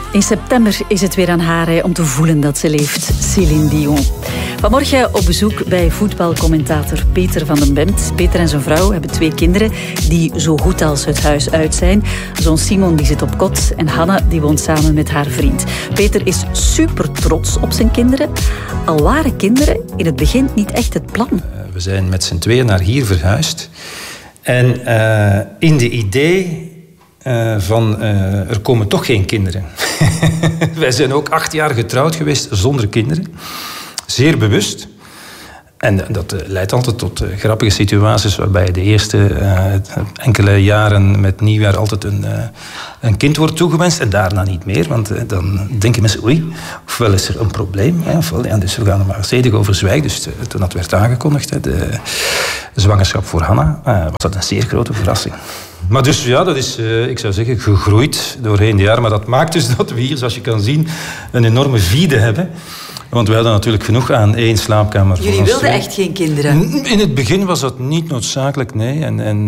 In september is het weer aan haar om te voelen dat ze leeft. Céline Dion. Vanmorgen op bezoek bij voetbalcommentator Peter van den Bemt. Peter en zijn vrouw hebben 2 kinderen die zo goed als het huis uit zijn. Zoon Simon die zit op kot en Hanna die woont samen met haar vriend. Peter is super trots op zijn kinderen. Al waren kinderen in het begin niet echt het plan. We zijn met z'n tweeën naar hier verhuisd. En in de idee van er komen toch geen kinderen. Wij zijn ook 8 jaar getrouwd geweest zonder kinderen. Zeer bewust. En dat leidt altijd tot grappige situaties waarbij de eerste enkele jaren met nieuwjaar altijd een kind wordt toegewenst en daarna niet meer. Want dan denken mensen, oei, ofwel is er een probleem. Ofwel, ja, dus we gaan er maar zedig over zwijgen. Dus toen dat werd aangekondigd, de zwangerschap voor Hanna, was dat een zeer grote verrassing. Maar dus ja, dat is, ik zou zeggen, gegroeid doorheen de jaren. Maar dat maakt dus dat we hier, zoals je kan zien, een enorme vide hebben. Want we hadden natuurlijk genoeg aan 1 slaapkamer voor ons. Jullie wilden echt geen kinderen? In het begin was dat niet noodzakelijk, nee. En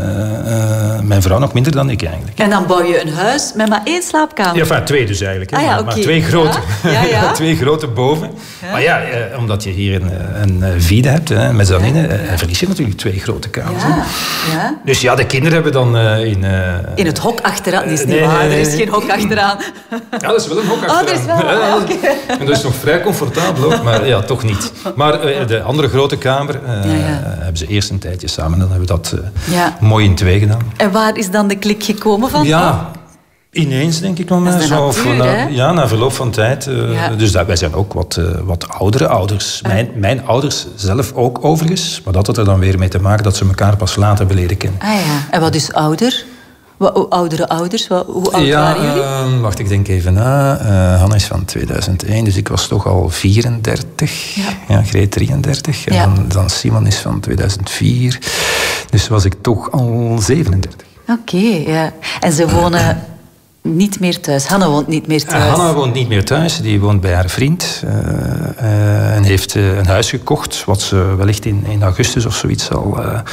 mijn vrouw nog minder dan ik eigenlijk. En dan bouw je een huis met maar 1 slaapkamer? Ja, enfin, 2 dus eigenlijk. Ah, ja, okay. Maar 2 grote. Ja? Ja. 2 grote boven. Ja. Maar ja, omdat je hier een vide hebt, mezzanine, verlies je natuurlijk 2 grote kamers. Ja. Ja. Dus ja, de kinderen hebben dan in het hok achteraan? Dat is niet waar, er is geen hok achteraan. Ja, dat is wel een hok achteraan. Oh, dat is wel, okay. En dat is nog vrij comfortabel ook, maar ja, toch niet. Maar de andere grote kamer hebben ze eerst een tijdje samen. En dan hebben we dat mooi in 2 gedaan. En waar is dan de klik gekomen van? Ja, ineens denk ik nog maar. Na verloop van tijd. Dus wij zijn ook wat oudere ouders. Mijn ouders zelf ook overigens. Maar dat had er dan weer mee te maken dat ze elkaar pas later hebben leren kennen. Ah ja, en wat is ouder? Oudere ouders, hoe oud waren jullie? Wacht, ik denk even na. Hanna is van 2001, dus ik was toch al 34. Ja, Greet 33. En dan Simon is van 2004. Dus was ik toch al 37. Oké, ja. En ze wonen niet meer thuis. Hanna woont niet meer thuis. Hanna woont niet meer thuis. Die woont bij haar vriend. En heeft een huis gekocht, wat ze wellicht in augustus of zoiets al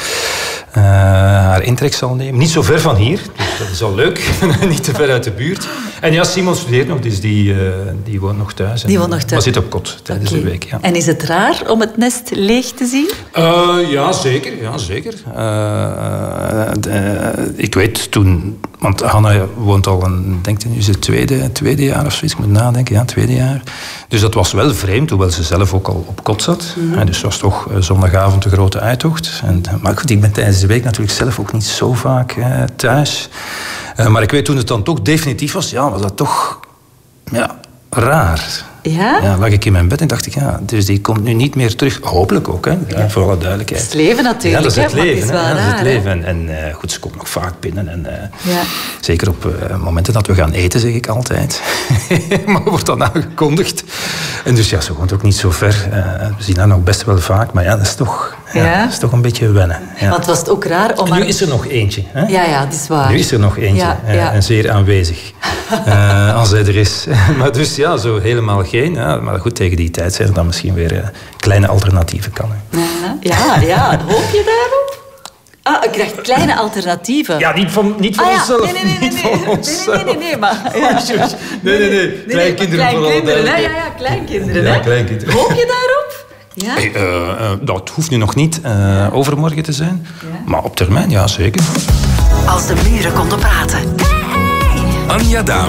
haar intrek zal nemen. Niet zo ver van hier, dus dat is al leuk. Niet te ver uit de buurt. En ja, Simon studeert nog, dus die woont nog thuis. Die woont nog thuis. Maar zit op kot tijdens de week. Ja. En is het raar om het nest leeg te zien? Ja, zeker. Ik weet toen... Want Hanna woont al denk ik nu is het tweede jaar of zoiets. Ik moet nadenken, ja, 2e jaar. Dus dat was wel vreemd, hoewel ze zelf ook al op kot zat. Mm-hmm. Dus het was toch zondagavond een grote uittocht. Maar goed, ik ben tijdens de week natuurlijk zelf ook niet zo vaak thuis. Maar ik weet toen het dan toch definitief was, was dat toch raar. Ja? Ja, lag ik in mijn bed en dacht ik, dus die komt nu niet meer terug. Hopelijk ook, hè, voor alle duidelijkheid. Het is het leven natuurlijk. Ja, dat is het leven. Dat is het leven. En goed, ze komt nog vaak binnen. En, zeker op momenten dat we gaan eten, zeg ik altijd. Maar wordt dan aangekondigd. En dus ze woont ook niet zo ver. We zien haar nog best wel vaak. Maar dat is toch... dat is toch een beetje wennen. Ja. Want was het ook raar om... Nu is er nog eentje. Hè? Ja, dat is waar. Nu is er nog eentje. En zeer aanwezig. Als hij er is. Maar dus zo helemaal geen. Maar goed, tegen die tijd zijn er dan misschien weer kleine alternatieven kan. Ja. Hoop je daarop? Ik dacht kleine alternatieven. Ja, niet van onszelf. Nee, maar... Nee. Kleinkinderen vooral. Kleinkinderen. Ja, kleinkinderen. Hoop je daarop? Ja? Dat hoeft nu nog niet overmorgen te zijn. Ja. Maar op termijn, ja, zeker. Als de muren konden praten. Anja Daam.